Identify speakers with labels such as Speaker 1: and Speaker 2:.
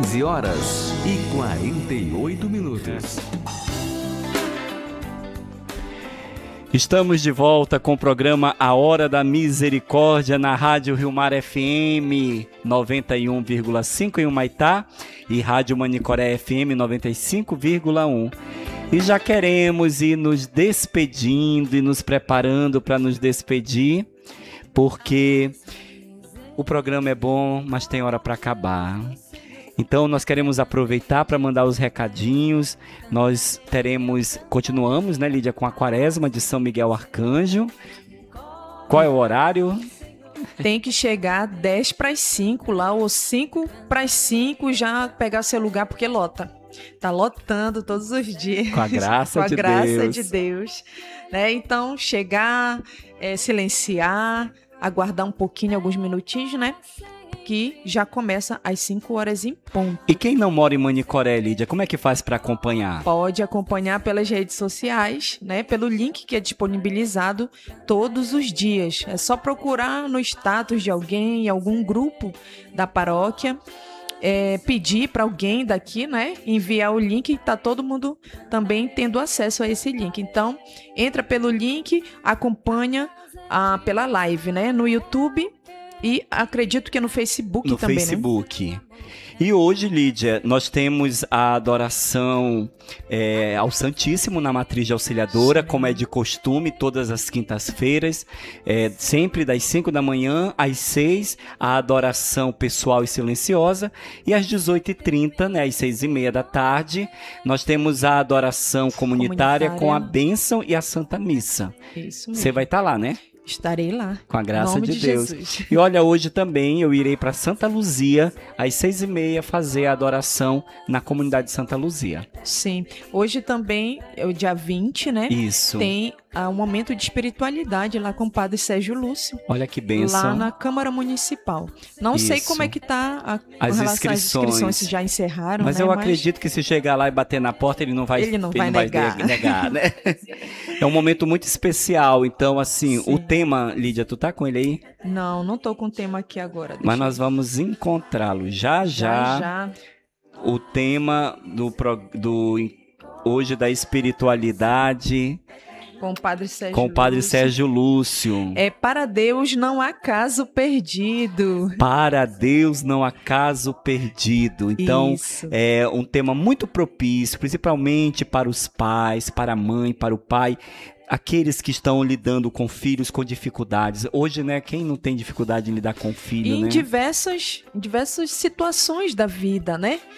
Speaker 1: 13h48.
Speaker 2: Estamos de volta com o programa A Hora da Misericórdia na Rádio Rio Mar FM 91,5 em Humaitá e Rádio Manicoré FM 95,1. E já queremos ir nos despedindo e nos preparando para nos despedir, porque o programa é bom, mas tem hora para acabar. Então nós queremos aproveitar para mandar os recadinhos. Nós continuamos, né, Lídia, com a Quaresma de São Miguel Arcanjo. Qual é o horário?
Speaker 3: Tem que chegar 10 para as 5 lá, ou 5 para as 5, já pegar seu lugar, porque lota. Tá lotando todos os dias.
Speaker 2: Com a graça de Deus.
Speaker 3: Com a graça de Deus. Né? Então, chegar, silenciar, aguardar um pouquinho, alguns minutinhos, né? Que já começa às 5 horas em ponto.
Speaker 2: E quem não mora em Manicoré, Lídia, como é que faz para acompanhar?
Speaker 3: Pode acompanhar pelas redes sociais, né? Pelo link que é disponibilizado todos os dias. É só procurar no status de alguém, em algum grupo da paróquia, pedir para alguém daqui, né? Enviar o link, tá todo mundo também tendo acesso a esse link. Então, entra pelo link, acompanha pela live, né? No YouTube. E acredito que é no Facebook também, né? No
Speaker 2: Facebook. E hoje, Lídia, nós temos a adoração ao Santíssimo na Matriz de Auxiliadora, como é de costume, todas as quintas-feiras, sempre das 5 da manhã às 6, a adoração pessoal e silenciosa, e às 18h30, né, às 6h30 da tarde, nós temos a adoração comunitária com a bênção e a Santa Missa.
Speaker 3: Isso mesmo.
Speaker 2: Você vai estar lá, né?
Speaker 3: Estarei lá.
Speaker 2: Com a graça de Deus.
Speaker 3: Jesus.
Speaker 2: E olha, hoje também eu irei para Santa Luzia, às 6h30, fazer a adoração na comunidade de Santa Luzia.
Speaker 3: Sim. Hoje também, é o dia 20, né?
Speaker 2: Isso.
Speaker 3: Tem um momento de espiritualidade lá com o Padre Sérgio Lúcio.
Speaker 2: Olha que bênção.
Speaker 3: Lá na Câmara Municipal. Não sei como é que tá
Speaker 2: as inscrições.
Speaker 3: Se já encerraram,
Speaker 2: mas
Speaker 3: né?
Speaker 2: Eu acredito que se chegar lá e bater na porta, ele não vai negar, né? É um momento muito especial. Então, assim,
Speaker 3: Sim.
Speaker 2: O tema, Lídia, tu tá com ele aí?
Speaker 3: Não tô com o tema aqui agora.
Speaker 2: Mas nós vamos encontrá-lo já. O tema do hoje da espiritualidade
Speaker 3: com o
Speaker 2: Padre Sérgio Lúcio.
Speaker 3: Para Deus não há caso perdido.
Speaker 2: Para Deus não há caso perdido. Então,
Speaker 3: Isso.
Speaker 2: É um tema muito propício, principalmente para os pais, para a mãe, para o pai, aqueles que estão lidando com filhos com dificuldades. Hoje, né, quem não tem dificuldade em lidar com o filho,
Speaker 3: em
Speaker 2: né?
Speaker 3: diversas situações da vida, né?